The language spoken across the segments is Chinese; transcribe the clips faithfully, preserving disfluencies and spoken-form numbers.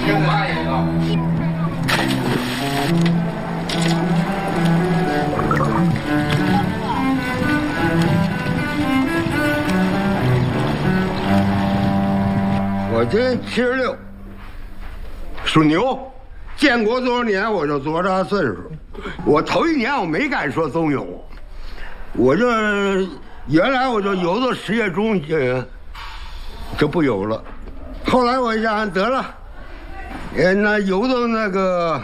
我这七十六，属牛，建国多少年我就多大岁数。我头一年我没敢说冬泳，我这原来我就游到十月中旬就不游了，后来我想得了，呃，那游到那个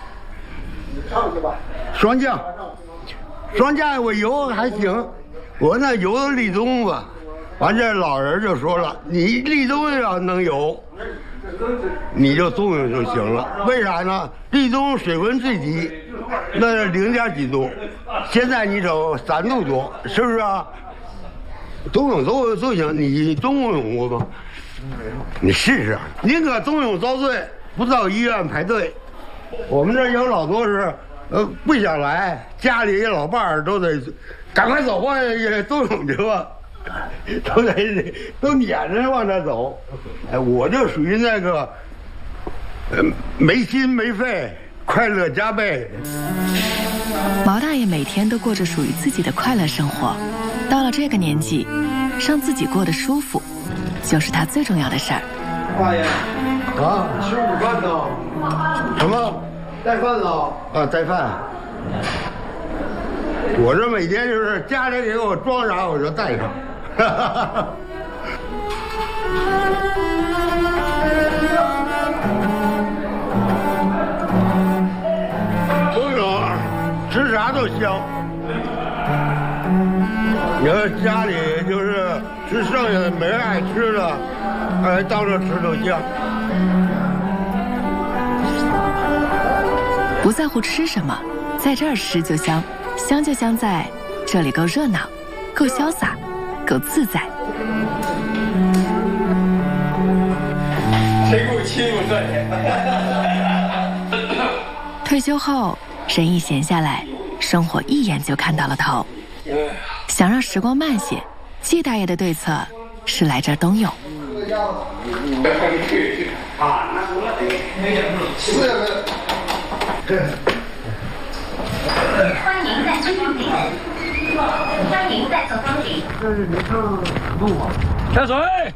双降，双降我游还行，我那游到立冬吧。完这老人就说了，你立冬要能游，你就冬泳就行了。为啥呢？立冬水温最低，那是零点几度，现在你走三度多，是不是啊？冬泳都都行，你冬泳过吗？你试试，宁可冬泳遭罪，不到医院排队。我们这有老多是，呃，不想来，家里老伴儿都得赶快走吧，冬泳去吧。都得都撵着往那走，哎，我就属于那个，呃，没心没肺，快乐加倍。 毛大爷每天都过着属于自己的快乐生活，到了这个年纪，让自己过得舒服，就是他最重要的事儿。 大爷，啊，吃午饭呢？什么？带饭了？啊，带饭。我这每天就是家里给我装啥我就带上。哈哈哈！冬泳吃啥都香。你要家里就是吃剩下的没人爱吃的，哎，当着吃都香。 不在乎吃什么，在这儿吃就香，香就香在这里够热闹，够潇洒。够自在。 谁给我亲我这退休后，人一闲下来，生活一眼就看到了头。想让时光慢些，季大爷的对策是来这儿冬泳。 啊，那我得欢迎再次光临。欢迎再次光临。 这是你看路吗？下水。